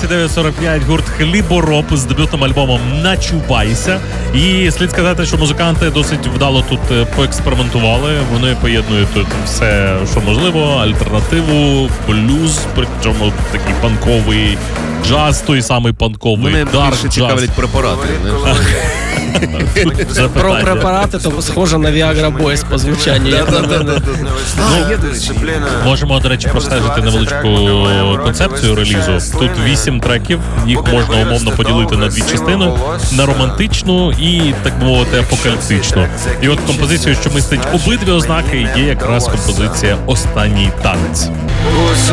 29:45 гурт «Хлібороб» з дебютним альбомом «Начувайся». І слід сказати, що музиканти досить вдало тут поекспериментували. Вони поєднують тут все, що можливо, альтернативу, блюз, причому такий панковий, джаз, той самий панковий, Мене дарк більше джаз. цікавлять препарати. Про препарати, то схоже на Viagra Boys по звучанню. як на мене. Можемо, до речі, простежити невеличку концепцію релізу. Тут 8 треків, їх можна умовно поділити на дві частини, на романтичну і, так би мовити, апокаліптичну. І от композицію, що містить обидві ознаки, є якраз композиція «Останній танець».